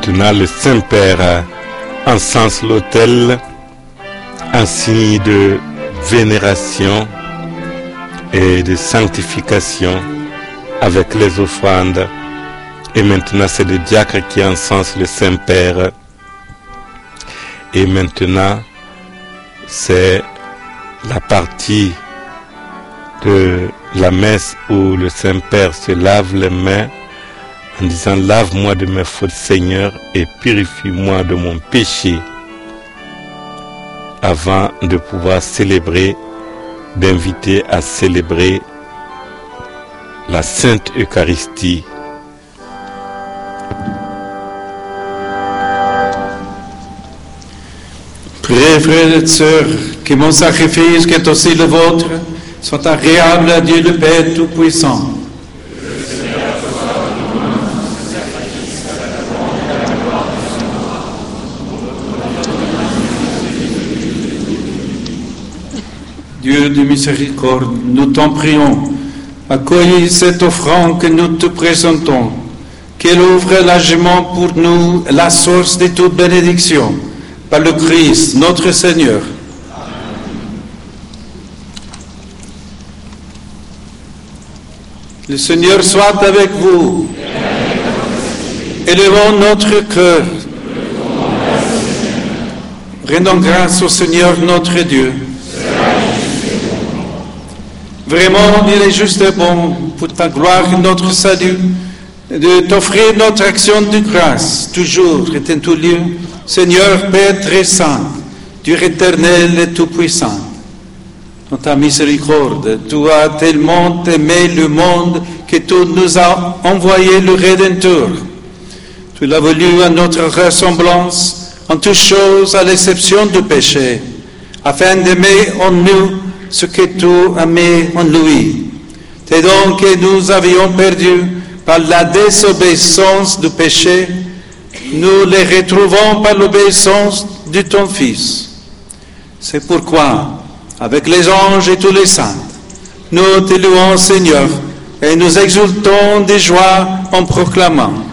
maintenant, le Saint-Père encense l'autel en signe de vénération et de sanctification avec les offrandes. Et maintenant, c'est le diacre qui encense le Saint-Père. Et maintenant, c'est la partie de la messe où le Saint-Père se lave les mains en disant « Lave-moi de mes fautes, Seigneur, et purifie-moi de mon péché » avant de pouvoir célébrer, d'inviter à célébrer la Sainte Eucharistie. Priez, frères et sœurs, que mon sacrifice, qui est aussi le vôtre, soit agréable à Dieu le Père Tout-Puissant. Dieu de miséricorde, nous t'en prions, accueille cette offrande que nous te présentons, qu'elle ouvre largement pour nous la source de toute bénédiction, par le Christ, notre Seigneur. Le Seigneur soit avec vous. Élevons notre cœur. Rendons grâce au Seigneur notre Dieu. Vraiment, il est juste et bon pour ta gloire et notre salut de t'offrir notre action de grâce, toujours et en tout lieu, Seigneur Père très saint, Dieu éternel et tout-puissant. Dans ta miséricorde, tu as tellement aimé le monde que tu nous as envoyé le Rédempteur. Tu l'as voulu à notre ressemblance, en toutes choses à l'exception du péché, afin d'aimer en nous ce que tu aimais en lui. Tes dons que nous avions perdus par la désobéissance du péché, nous les retrouvons par l'obéissance de ton Fils. C'est pourquoi, avec les anges et tous les saints, nous te louons, Seigneur, et nous exultons de joie en proclamant